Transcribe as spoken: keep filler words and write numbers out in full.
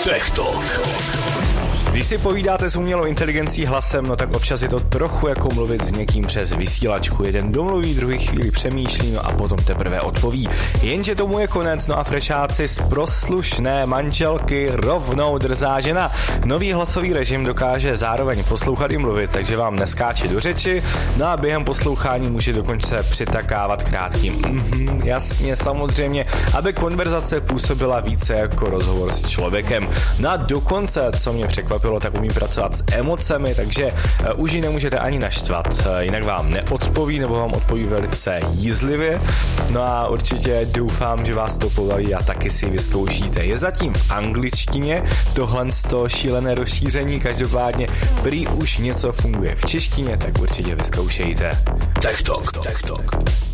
Tech Talk. Když si povídáte s umělou inteligencí hlasem, no tak občas je to trochu jako mluvit s někým přes vysílačku. Jeden domluví, druhý chvíli přemýšlí, no a potom teprve odpoví. Jenže tomu je konec, no a frešáci z proslušné manželky rovnou drzá žena. Nový hlasový režim dokáže zároveň poslouchat i mluvit, takže vám neskáče do řeči, no a během poslouchání může dokonce přitakávat krátkým mhm, jasně, samozřejmě, aby konverzace působila více jako rozhovor s člověkem. No a dokonce, co mě překvapilo, tak umí pracovat s emocemi, takže uh, už ji nemůžete ani naštvat, uh, jinak vám neodpoví nebo vám odpoví velice jízlivě. No a určitě doufám, že vás to pobaví a taky si vyzkoušíte. Je zatím v angličtině tohle to šílené rozšíření, každopádně prý už něco funguje v češtině, tak určitě vyzkoušejte. Tech Talk, Tech Talk.